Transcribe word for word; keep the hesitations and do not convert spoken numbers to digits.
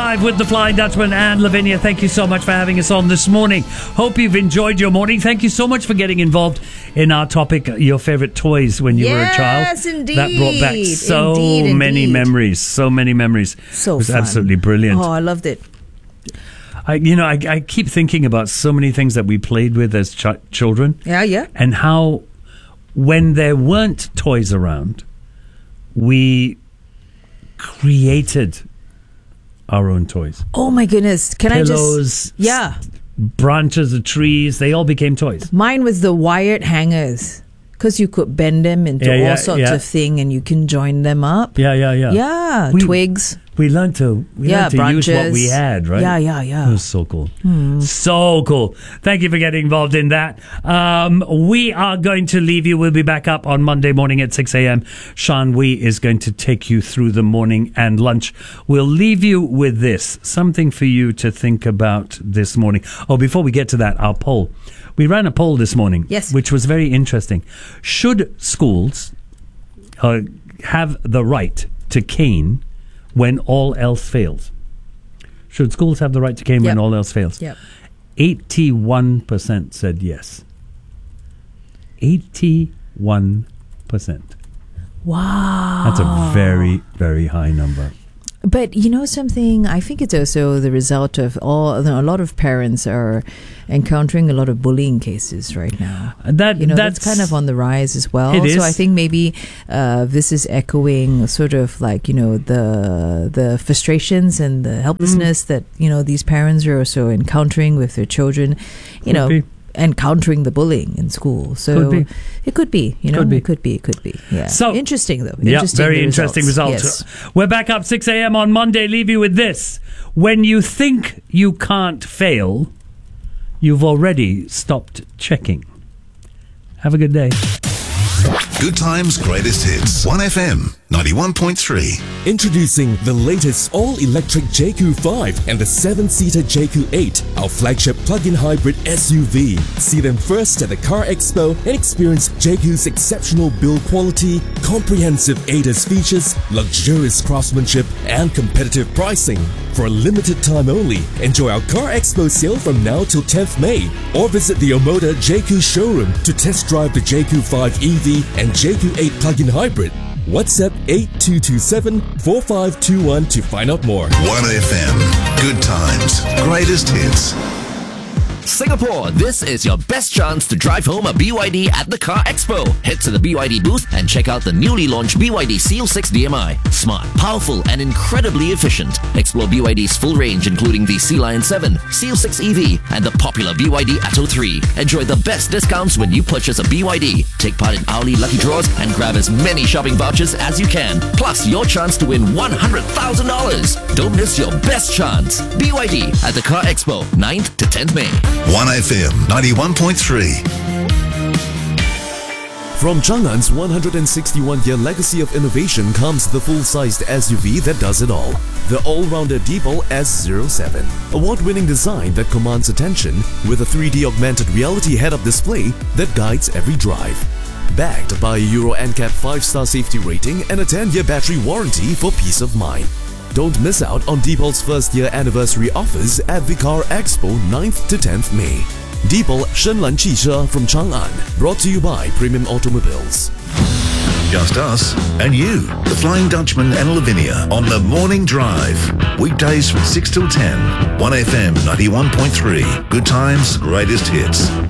Drive with the Flying Dutchman and Lavinia. Thank you so much for having us on this morning. Hope you've enjoyed your morning. Thank you so much for getting involved in our topic, your favorite toys when you yes, were a child. Yes, indeed. That brought back so indeed, many indeed. memories. So many memories. So It was fun. absolutely brilliant. Oh, I loved it. I, you know, I, I keep thinking about so many things that we played with as ch- children. Yeah, yeah. And how when there weren't toys around, we created our own toys. Oh my goodness. Can I Pillows, just... Yeah. branches of trees, they all became toys. Mine was the wired hangers. Because you could bend them into Yeah, all yeah, sorts yeah. of thing and you can join them up. Yeah, yeah, yeah. Yeah, We- twigs. We learned to, we Yeah, learned to branches. use what we had, right? Yeah, yeah, yeah. It was so cool. So cool. Thank you for getting involved in that. Um, we are going to leave you. We'll be back up on Monday morning at six a.m. Sean Wee is going to take you through the morning and lunch. We'll leave you with this, something for you to think about this morning. Oh, before we get to that, our poll. We ran a poll this morning, Yes. which was very interesting. Should schools uh, have the right to cane when all else fails? Should schools have the right to cane when Yep. all else fails? Yep. eighty-one percent said yes. eighty-one percent. Wow. That's a very, very high number. But you know something? I think it's also the result of all. A lot of parents are encountering a lot of bullying cases right now. That, You know, that's, that's kind of on the rise as well. It So is. I think maybe uh, this is echoing sort of like, you know, the the frustrations and the helplessness Mm. that, you know, these parents are also encountering with their children, you Could know, be. encountering the bullying in school. So Could be. it could be, you know, Could be. it could be, it could be. Yeah. So- interesting though. Yeah, Interesting very the interesting result. results. Yes. We're back up six a.m. on Monday. Leave you with this. When you think you can't fail, you've already stopped checking. Have a good day. Good Times Greatest Hits. one F M ninety-one point three. Introducing the latest all-electric J Q five and the seven-seater J Q eight, our flagship plug-in hybrid S U V. See them first at the Car Expo and experience J Q's exceptional build quality, comprehensive A D A S features, luxurious craftsmanship, and competitive pricing. For a limited time only, enjoy our Car Expo sale from now till tenth May, or visit the Omoda J Q showroom to test drive the J Q five E V and J Q eight plug-in hybrid. WhatsApp eight two two seven, four five two one to find out more. one F M. Good Times Greatest Hits. Singapore, this is your best chance to drive home a B Y D at the Car Expo. Head to the B Y D booth and check out the newly launched B Y D Seal six D M I. Smart, powerful, and incredibly efficient. Explore B Y D's full range, including the Sea Lion seven, Seal six E V, and the popular B Y D Atto three. Enjoy the best discounts when you purchase a B Y D. Take part in hourly lucky draws and grab as many shopping vouchers as you can. Plus, your chance to win one hundred thousand dollars. Don't miss your best chance. B Y D at the Car Expo, ninth to tenth May. one F M ninety-one point three. From Chang'an's one hundred sixty-one year legacy of innovation comes the full-sized S U V that does it all. The all-rounder Deepal S zero seven. Award-winning design that commands attention with a three D augmented reality head-up display that guides every drive. Backed by a Euro N C A P five star safety rating and a ten year battery warranty for peace of mind. Don't miss out on Deepal's first year anniversary offers at the Car Expo ninth to tenth May. Deepal Shenlan Qishe from Chang'an, brought to you by Premium Automobiles. Just us and you. The Flying Dutchman and Lavinia on the Morning Drive. Weekdays from six till ten. one F M ninety-one point three. Good Times Greatest Hits.